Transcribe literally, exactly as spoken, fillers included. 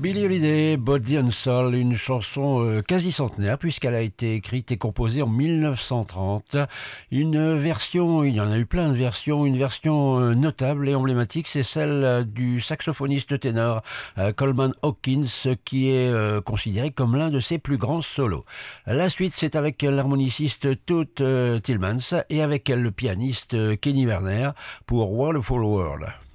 Billie Holiday, Body and Soul, une chanson euh, quasi centenaire puisqu'elle a été écrite et composée en mille neuf cent trente. Une version, il y en a eu plein de versions, une version euh, notable et emblématique, c'est celle euh, du saxophoniste ténor euh, Coleman Hawkins qui est euh, considéré comme l'un de ses plus grands solos. La suite, c'est avec l'harmoniciste Toots euh, Thielemans et avec le pianiste euh, Kenny Werner pour Wonderful World.